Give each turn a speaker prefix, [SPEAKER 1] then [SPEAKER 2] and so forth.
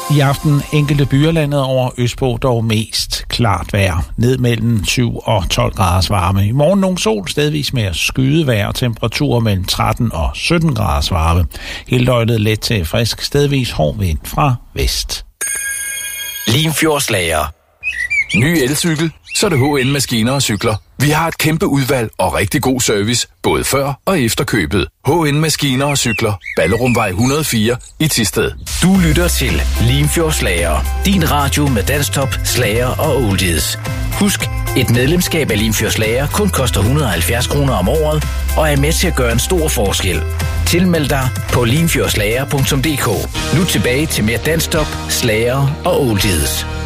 [SPEAKER 1] I aften enkelte byer landet over Østpå dog mest klart vejr. Ned mellem 7 og 12 graders varme. I morgen nogle sol, stedvis mere skyet vejr, temperaturer mellem 13 og 17 graders varme. Hele døgnet let til frisk, stedvis hård vind fra vest.
[SPEAKER 2] Limfjordslager. Ny elcykel, så er det HN Maskiner og Cykler. Vi har et kæmpe udvalg og rigtig god service, både før og efter købet. HN Maskiner og Cykler. Ballerumvej 104 i Thisted.
[SPEAKER 3] Du lytter til Limfjordslager. Din radio med dansktop, slager og oldies. Husk, et medlemskab af Limfjordslager kun koster 170 kroner om året og er med til at gøre en stor forskel. Tilmeld dig på limfjordslager.dk. Nu tilbage til mere dansktop, slager og oldies.